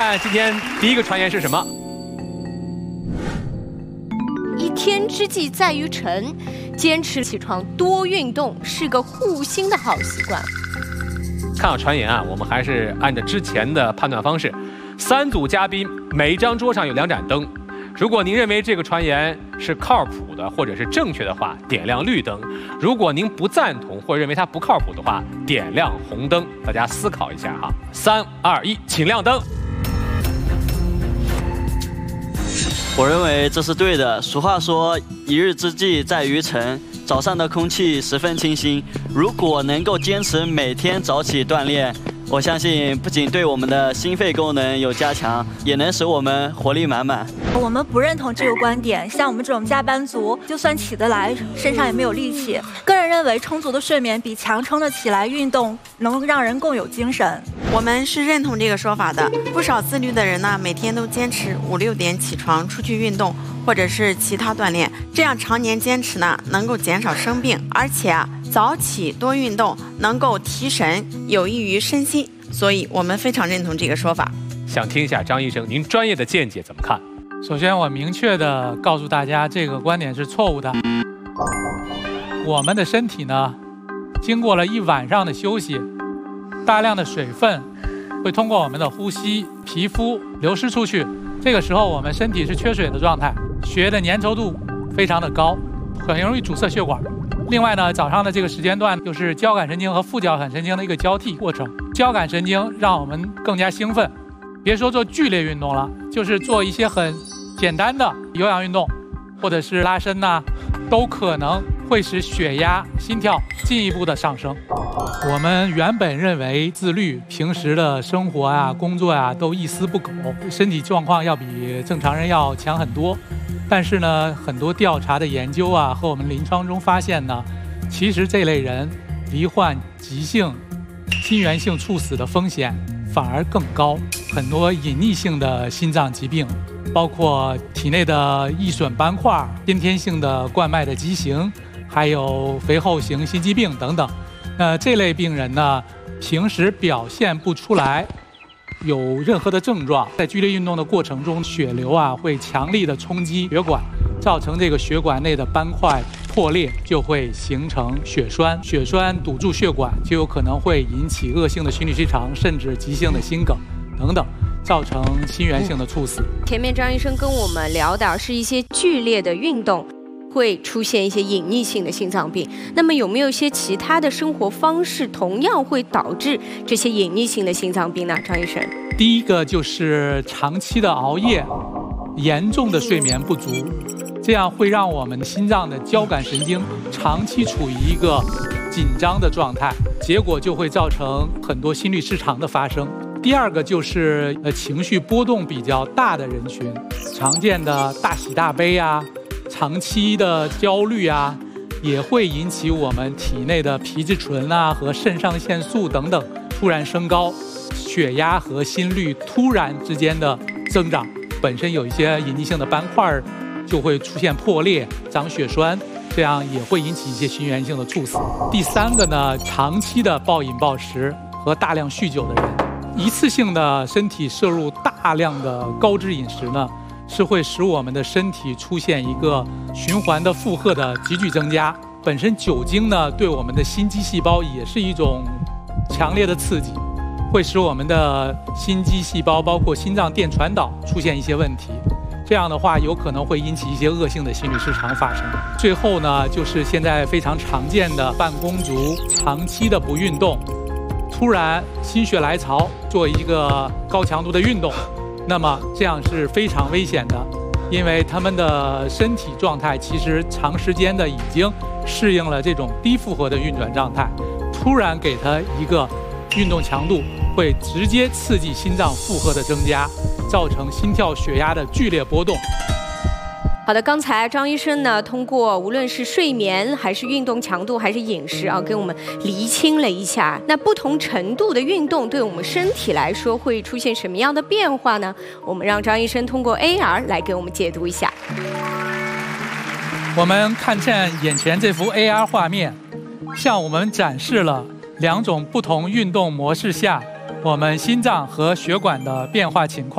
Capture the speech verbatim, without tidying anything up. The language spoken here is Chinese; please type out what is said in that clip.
看今天第一个传言是什么？ 一天之计在于晨，坚持起床多运动是个护心的好习惯。 看到传言啊，我们还是按照之前的判断方式，三组嘉宾每一张桌上有两盏灯。如果您认为这个传言是靠谱的或者是正确的话，点亮绿灯；如果您不赞同或者认为它不靠谱的话，点亮红灯。大家思考一下哈，三二一，请亮灯。 我认为这是对的。俗话说，一日之计在于晨。早上的空气十分清新，如果能够坚持每天早起锻炼，我相信不仅对我们的心肺功能有加强，也能使我们活力满满。 我们不认同这个观点，像我们这种加班族，就算起得来，身上也没有力气。个人认为，充足的睡眠比强撑得起来运动能让人更有精神。 我们是认同这个说法的。不少自律的人呢，每天都坚持五六点起床出去运动，或者是其他锻炼，这样常年坚持呢，能够减少生病，而且啊，早起多运动能够提神，有益于身心，所以我们非常认同这个说法。 想听一下张医生您专业的见解怎么看？ 首先，我明确地告诉大家，这个观点是错误的。我们的身体呢，经过了一晚上的休息，大量的水分会通过我们的呼吸、皮肤流失出去。这个时候，我们身体是缺水的状态，血液的粘稠度非常的高，很容易阻塞血管。另外呢，早上的这个时间段就是交感神经和副交感神经的一个交替过程。交感神经让我们更加兴奋，别说做剧烈运动了，就是做一些很简单的有氧运动，或者是拉伸呐、啊，都可能会使血压、心跳进一步的上升。我们原本认为自律，平时的生活啊、工作啊都一丝不苟，身体状况要比正常人要强很多。但是呢，很多调查的研究啊，和我们临床中发现呢，其实这类人罹患急性心源性猝死的风险反而更高。很多隐匿性的心脏疾病，包括体内的易损斑块、先天性的冠脉的畸形，还有肥厚型心肌病等等。那这类病人呢，平时表现不出来有任何的症状，在剧烈运动的过程中，血流啊会强力的冲击血管，造成这个血管内的斑块破裂，就会形成血栓。血栓堵住血管，就有可能会引起恶性的心律失常，甚至急性的心梗等等，造成心源性的猝死。 前面张医生跟我们聊到是一些剧烈的运动会出现一些隐匿性的心脏病，那么有没有一些其他的生活方式同样会导致这些隐匿性的心脏病呢？张医生， 第一个就是长期的熬夜，严重的睡眠不足，这样会让我们心脏的交感神经长期处于一个紧张的状态，结果就会造成很多心律失常的发生。第二个就是呃情绪波动比较大的人群，常见的大喜大悲啊，长期的焦虑啊，也会引起我们体内的皮质醇啊和肾上腺素等等突然升高，血压和心率突然之间的增长，本身有一些隐匿性的斑块就会出现破裂、长血栓，这样也会引起一些心源性的猝死。第三个呢，长期的暴饮暴食和大量酗酒的人，一次性的身体摄入大量的高脂饮食呢，是会使我们的身体出现一个循环的负荷的急剧增加。本身酒精呢，对我们的心肌细胞也是一种强烈的刺激，会使我们的心肌细胞包括心脏电传导出现一些问题。这样的话，有可能会引起一些恶性的心律失常发生。最后呢，就是现在非常常见的办公族长期的不运动，突然心血来潮做一个高强度的运动，那么这样是非常危险的，因为他们的身体状态其实长时间的已经适应了这种低负荷的运转状态，突然给他一个运动强度，会直接刺激心脏负荷的增加，造成心跳血压的剧烈波动。 好的，刚才张医生呢，通过无论是睡眠还是运动强度还是饮食啊，给我们厘清了一下，那不同程度的运动对我们身体来说会出现什么样的变化呢？我们让张医生通过 A R 来给我们解读一下。 我们看见眼前这幅 A R 画面，向我们展示了两种不同运动模式下我们心脏和血管的变化情况。